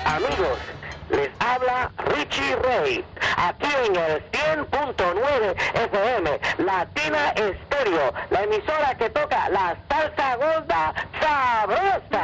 Amigos, les habla Richie Ray, aquí en el 100.9 FM, Latina Estéreo, la emisora que toca la salsa gospel.